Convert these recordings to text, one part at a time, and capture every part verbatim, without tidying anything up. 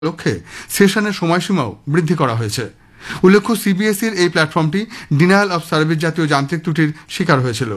লক্ষ্যে সেশনের সময়সীমাও বৃদ্ধি করা হয়েছে। উল্লেখ্য, সিবিএসইর এই প্ল্যাটফর্মটি ডিনায়াল অব সার্ভিস জাতীয় যান্ত্রিক ত্রুটির শিকার হয়েছিল।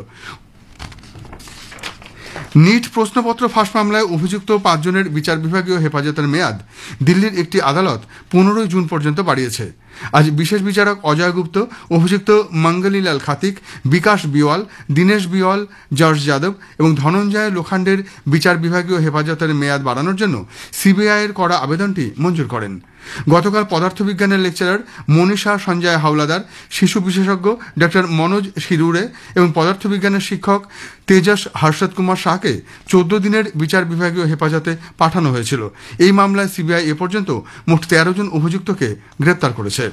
নিট প্রশ্নপত্র ফাঁস মামলায় অভিযুক্ত পাঁচজনের বিচার বিভাগীয় হেফাজতের মেয়াদ দিল্লির একটি আদালত পনেরোই জুন পর্যন্ত বাড়িয়েছে। আজ বিশেষ বিচারক অজয় গুপ্ত, অভিযুক্ত মঙ্গলীলাল খাতিক, বিকাশ বিওয়াল, দীনেশ বিওয়াল, জর্জ যাদব এবং ধনঞ্জয় লোখান্ডের বিচার বিভাগীয় হেফাজতের মেয়াদ বাড়ানোর জন্য সিবিআইয়ের করা আবেদনটি মঞ্জুর করেন। গতকাল পদার্থবিজ্ঞানের লেকচারার মনীষা সঞ্জয় হাওলাদার, শিশু বিশেষজ্ঞ ডক্টর মনোজ শিরুরে এবং পদার্থবিজ্ঞানের শিক্ষক তেজস হর্ষদ কুমার শাহকে চোদ্দ দিনের বিচার বিভাগীয় হেফাজতে পাঠানো হয়েছিল। এই মামলায় সিবিআই এ পর্যন্ত মোট তেরো জন অভিযুক্তকে গ্রেপ্তার করেছে।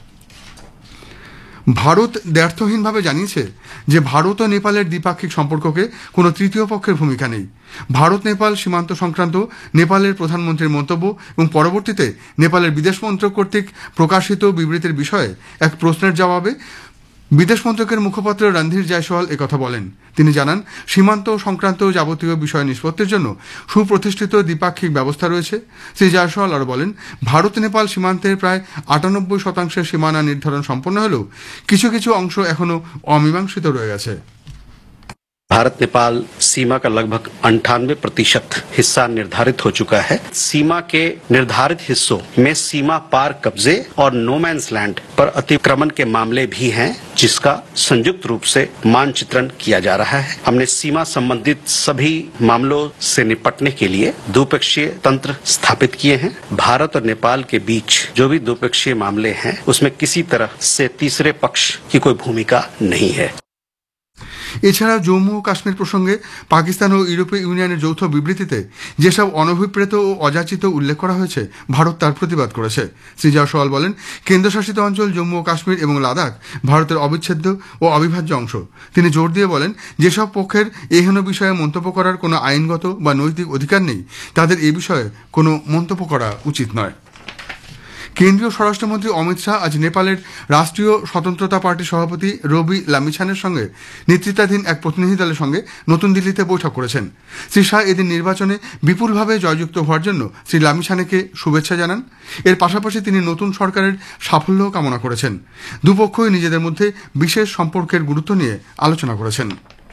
ভারত দ্ব্যর্থহীনভাবে জানিয়েছে যে ভারত ও নেপালের দ্বিপাক্ষিক সম্পর্ককে কোনো তৃতীয় পক্ষের ভূমিকা নেই। ভারত নেপাল সীমান্ত সংক্রান্ত নেপালের প্রধানমন্ত্রীর মন্তব্য এবং পরবর্তীতে নেপালের বিদেশ মন্ত্রক কর্তৃক প্রকাশিত বিবৃতির বিষয়ে এক প্রশ্নের জবাবে বিদেশ মন্ত্রকের মুখপাত্র রণধীর জয়সওয়াল একথা বলেন। তিনি জানান, সীমান্ত সংক্রান্ত যাবতীয় বিষয় নিষ্পত্তির জন্য সুপ্রতিষ্ঠিত দ্বিপাক্ষিক ব্যবস্থা রয়েছে। শ্রী জয়সওয়াল আরও বলেন, ভারত নেপাল সীমান্তের প্রায় আটানব্বই শতাংশের সীমানা নির্ধারণ সম্পন্ন হলেও কিছু কিছু অংশ এখনও অমীমাংসিত রয়ে গেছে। भारत नेपाल सीमा का लगभग अंठानवे प्रतिशत हिस्सा निर्धारित हो चुका है। सीमा के निर्धारित हिस्सों में सीमा पार कब्जे और नो मैंस लैंड पर अतिक्रमण के मामले भी हैं, जिसका संयुक्त रूप से मानचित्रण किया जा रहा है। हमने सीमा संबंधित सभी मामलों से निपटने के लिए द्विपक्षीय तंत्र स्थापित किए हैं। भारत और नेपाल के बीच जो भी द्विपक्षीय मामले हैं, उसमें किसी तरह से तीसरे पक्ष की कोई भूमिका नहीं है। এছাড়া জম্মু ও কাশ্মীর প্রসঙ্গে পাকিস্তান ও ইউরোপীয় ইউনিয়নের যৌথ বিবৃতিতে যেসব অনভিপ্রেত ও অযাচিত উল্লেখ করা হয়েছে, ভারত তার প্রতিবাদ করেছে। শ্রী জয়সওয়াল বলেন, কেন্দ্রশাসিত অঞ্চল জম্মু ও কাশ্মীর এবং লাদাখ ভারতের অবিচ্ছেদ্য ও অবিভাজ্য অংশ। তিনি জোর দিয়ে বলেন, যেসব পক্ষের এহেন বিষয়ে মন্তব্য করার কোনো আইনগত বা নৈতিক অধিকার নেই, তাদের এ বিষয়ে কোনো মন্তব্য করা উচিত নয়। কেন্দ্রীয় স্বরাষ্ট্রমন্ত্রী অমিত শাহ আজ নেপালের রাষ্ট্রীয় স্বতন্ত্রতা পার্টির সভাপতি রবি লামিছানের সঙ্গে নেতৃত্বাধীন এক প্রতিনিধি দলের সঙ্গে নতুন দিল্লিতে বৈঠক করেছেন। শ্রী শাহ এদিন নির্বাচনে বিপুলভাবে জয়যুক্ত হওয়ার জন্য শ্রী লামিছানেকে শুভেচ্ছা জানান। এর পাশাপাশি তিনি নতুন সরকারের সাফল্য কামনা করেছেন। দুপক্ষই নিজেদের মধ্যে বিশেষ সম্পর্কের গুরুত্ব নিয়ে আলোচনা করেছেন।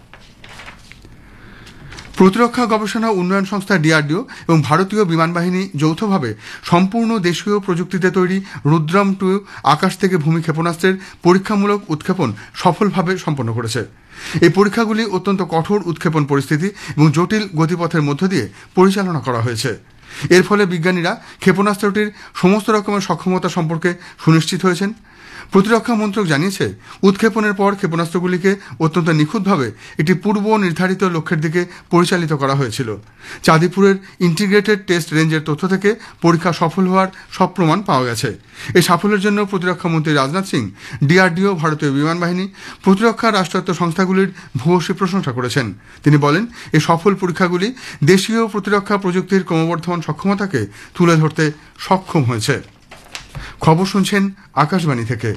প্রতিরক্ষা গবেষণা উন্নয়ন সংস্থা ডিআরডিও এবং ভারতীয় বিমান বাহিনী যৌথভাবে সম্পূর্ণ দেশীয় প্রযুক্তিতে তৈরি রুদ্রম টু আকাশ থেকে ভূমি ক্ষেপণাস্ত্রের পরীক্ষামূলক উৎক্ষেপণ সফলভাবে সম্পন্ন করেছে। এই পরীক্ষাগুলি অত্যন্ত কঠোর উৎক্ষেপণ পরিস্থিতি এবং জটিল গতিপথের মধ্য দিয়ে পরিচালনা করা হয়েছে। এর ফলে বিজ্ঞানীরা ক্ষেপণাস্ত্রটির সমস্ত রকমের সক্ষমতা সম্পর্কে সুনিশ্চিত হয়েছেন। প্রতিরক্ষা মন্ত্রক জানিয়েছে, উৎক্ষেপণের পর ক্ষেপণাস্ত্রগুলিকে অত্যন্ত নিখুঁতভাবে একটি পূর্ব নির্ধারিত লক্ষ্যের দিকে পরিচালিত করা হয়েছিল। চাঁদিপুরের ইন্টিগ্রেটেড টেস্ট রেঞ্জের তথ্য থেকে পরীক্ষা সফল হওয়ার সব প্রমাণ পাওয়া গেছে। এই সাফল্যের জন্য প্রতিরক্ষা মন্ত্রী রাজনাথ সিং, ডিআরডিও, ভারতীয় বিমান বাহিনী, প্রতিরক্ষা রাষ্ট্রায়ত্ত সংস্থাগুলির ভূয়সী প্রশংসা করেছেন। তিনি বলেন, এই সফল পরীক্ষাগুলি দেশীয় প্রতিরক্ষা প্রযুক্তির ক্রমবর্ধমান সক্ষমতাকে তুলে ধরতে সক্ষম হয়েছে। খবর শুনছেন আকাশবাণী থেকে।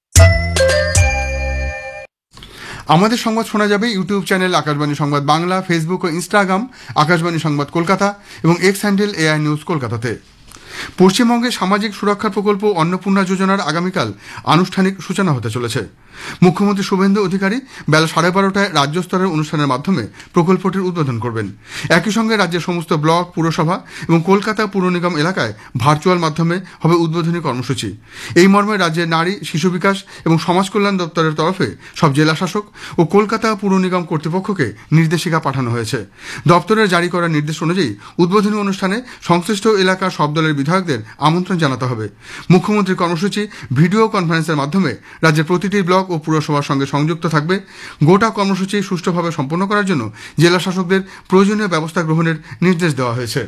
আমাদের সংবাদ শোনা যাবে ইউটিউব চ্যানেল আকাশবাণী সংবাদ বাংলা, ফেসবুক ও ইনস্টাগ্রাম আকাশবাণী সংবাদ কলকাতা এবং এক্স হ্যান্ডেল এআই নিউজ কলকাতাতে। পশ্চিমবঙ্গে সামাজিক সুরক্ষা প্রকল্প অন্নপূর্ণা যোজনার আগামীকাল আনুষ্ঠানিক সূচনা হতে চলেছে। মুখ্যমন্ত্রী শুভেন্দু অধিকারী বেলা সাড়ে বারোটায় রাজ্য স্তরের অনুষ্ঠানের মাধ্যমে প্রকল্পটির উদ্বোধন করবেন। একই সঙ্গে রাজ্যের সমস্ত ব্লক, পুরসভা এবং কলকাতা পুর নিগম এলাকায় ভার্চুয়াল মাধ্যমে হবে উদ্বোধনী কর্মসূচি। এই মর্মে রাজ্যের নারী, শিশু বিকাশ এবং সমাজ কল্যাণ দপ্তরের তরফে সব জেলা শাসক ও কলকাতা পুর নিগম কর্তৃপক্ষকে নির্দেশিকা পাঠানো হয়েছে। দপ্তরের জারি করা নির্দেশ অনুযায়ী উদ্বোধনী অনুষ্ঠানে সংশ্লিষ্ট এলাকার সব দলের বিধায়কদের আমন্ত্রণ জানাতে হবে। মুখ্যমন্ত্রীর কর্মসূচি ভিডিও কনফারেন্সের মাধ্যমে রাজ্যের প্রতিটি ব্লক ও পুরসভার সঙ্গে সংযুক্ত থাকবে। গোটা কর্মসূচি সুষ্ঠুভাবে সম্পন্ন করার জন্য জেলা শাসকদের প্রয়োজনীয় ব্যবস্থা গ্রহণের নির্দেশ দেওয়া হয়েছে।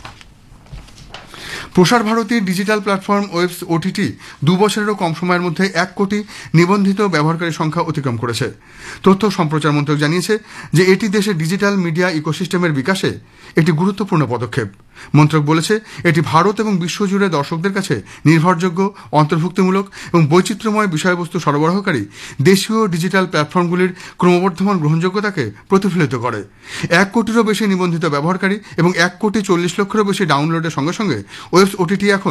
প্রসার ভারতীর ডিজিটাল প্ল্যাটফর্ম ওয়েবস ওটিটি দু বছরেরও কম সময়ের মধ্যে এক কোটি নিবন্ধিত ব্যবহারকারী সংখ্যা অতিক্রম করেছে। তথ্য সম্প্রচার মন্ত্রক জানিয়েছে যে এটি দেশের ডিজিটাল মিডিয়া ইকোসিস্টেমের বিকাশে একটি গুরুত্বপূর্ণ পদক্ষেপ। মন্ত্রক বলেছে এটি ভারত এবং বিশ্বজুড়ে দর্শকদের কাছে নির্ভরযোগ্য, অন্তর্ভুক্তিমূলক এবং বৈচিত্র্যময় বিষয়বস্তু সরবরাহকারী দেশীয় ডিজিটাল প্ল্যাটফর্মগুলির ক্রমবর্ধমান গ্রহণযোগ্যতাকে প্রতিফলিত করে। এক কোটিরও বেশি নিবন্ধিত ব্যবহারকারী এবং এক কোটি চল্লিশ লক্ষেরও বেশি ডাউনলোডের সঙ্গে সঙ্গে ওয়েবস ওটিটি এখন